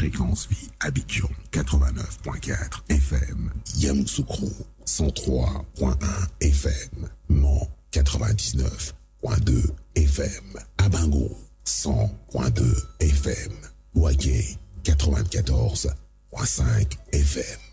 Fréquence Vie, Abidjan 89.4 FM, Yamoussoukro 103.1 FM, Mans 99.2 FM, Abango 100.2 FM, Ouaké 94.5 FM.